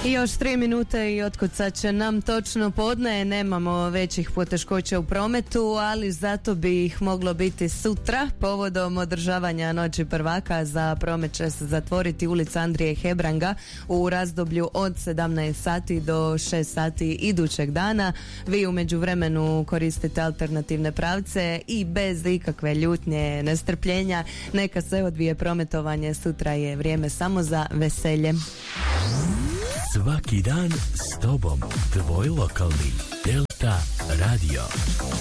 I još 3 minute i otkucat će nam točno podne. Nemamo većih poteškoća u prometu, ali zato bi ih moglo biti sutra. Povodom održavanja Noći prvaka za promet će se zatvoriti ulica Andrije Hebranga u razdoblju od 17 sati do 6 sati idućeg dana. Vi u međuvremenu koristite alternativne pravce i bez ikakve ljutnje, nestrpljenja neka se odvije prometovanje. Sutra je vrijeme samo za veselje. Svaki dan s tobom, tvoj lokalni Delta Radio.